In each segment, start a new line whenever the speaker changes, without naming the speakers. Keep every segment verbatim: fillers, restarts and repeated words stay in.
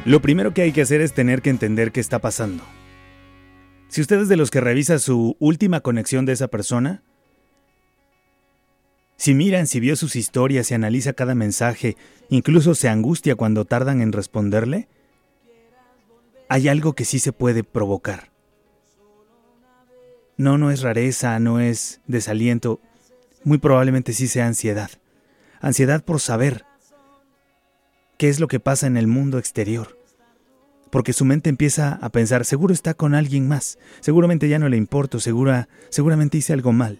Lo primero que hay que hacer es tener que entender qué está pasando. Si usted es de los que revisa su última conexión de esa persona, si miran, si vio sus historias, si analiza cada mensaje, incluso se angustia cuando tardan en responderle, hay algo que sí se puede provocar. No, no es rareza, no es desaliento, muy probablemente sí sea ansiedad. Ansiedad por saber qué es lo que pasa en el mundo exterior. Porque su mente empieza a pensar, seguro está con alguien más, seguramente ya no le importo, segura, seguramente hice algo mal.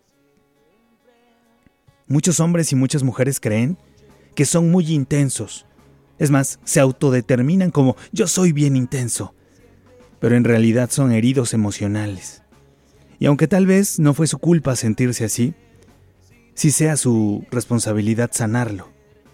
Muchos hombres y muchas mujeres creen que son muy intensos. Es más, se autodeterminan como yo soy bien intenso, pero en realidad son heridos emocionales. Y aunque tal vez no fue su culpa sentirse así, sí sea su responsabilidad sanarlo.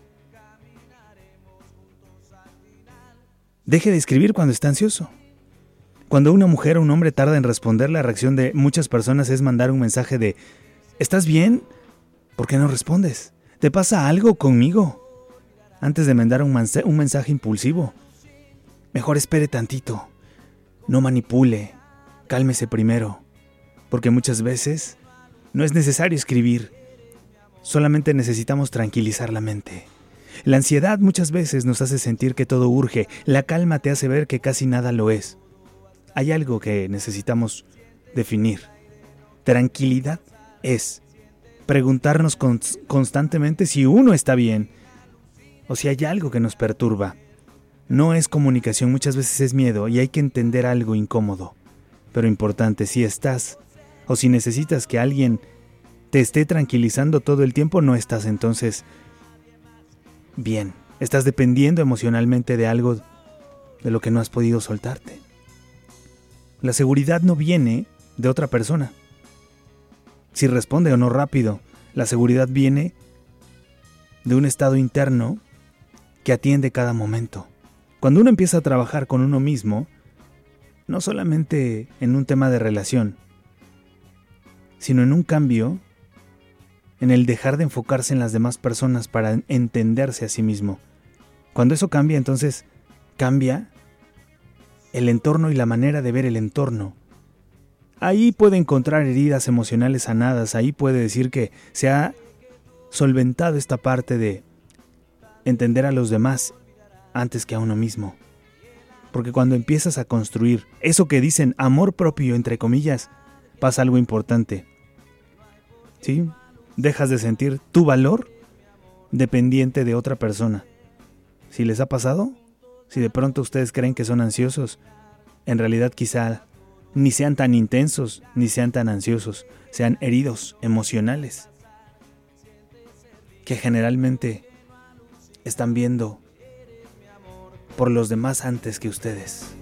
Deje de escribir cuando está ansioso. Cuando una mujer o un hombre tarda en responder, la reacción de muchas personas es mandar un mensaje de ¿estás bien? ¿Por qué no respondes? ¿Te pasa algo conmigo? Antes de mandar un, mans- un mensaje impulsivo. Mejor espere tantito. No manipule. Cálmese primero. Porque muchas veces no es necesario escribir. Solamente necesitamos tranquilizar la mente. La ansiedad muchas veces nos hace sentir que todo urge. La calma te hace ver que casi nada lo es. Hay algo que necesitamos definir. Tranquilidad es preguntarnos con- constantemente si uno está bien o si hay algo que nos perturba. No es comunicación, muchas veces es miedo y hay que entender algo incómodo. Pero importante, si estás o si necesitas que alguien te esté tranquilizando todo el tiempo, no estás entonces bien. Estás dependiendo emocionalmente de algo de lo que no has podido soltarte. La seguridad no viene de otra persona. Si responde o no rápido, la seguridad viene de un estado interno que atiende cada momento. Cuando uno empieza a trabajar con uno mismo, no solamente en un tema de relación, sino en un cambio, en el dejar de enfocarse en las demás personas para entenderse a sí mismo. Cuando eso cambia, entonces cambia el entorno y la manera de ver el entorno. Ahí puede encontrar heridas emocionales sanadas, ahí puede decir que se ha solventado esta parte de entender a los demás antes que a uno mismo. Porque cuando empiezas a construir eso que dicen amor propio, entre comillas, pasa algo importante. ¿Sí? Dejas de sentir tu valor dependiente de otra persona. Si les ha pasado, si de pronto ustedes creen que son ansiosos, en realidad quizá ni sean tan intensos, ni sean tan ansiosos, sean heridos emocionales, que generalmente están viendo por los demás antes que ustedes.